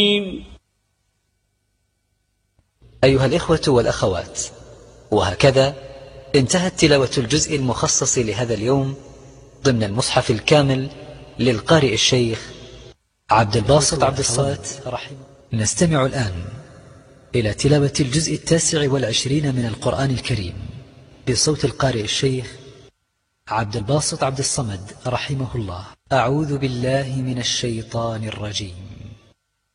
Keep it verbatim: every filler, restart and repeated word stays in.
أيها الإخوة والأخوات، وهكذا انتهت تلاوة الجزء المخصص لهذا اليوم ضمن المصحف الكامل للقارئ الشيخ عبد الباسط عبد الصمد رحمه. نستمع الآن إلى تلاوة الجزء التاسع والعشرين من القرآن الكريم بصوت القارئ الشيخ عبد الباسط عبد الصمد رحمه الله. أعوذ بالله من الشيطان الرجيم.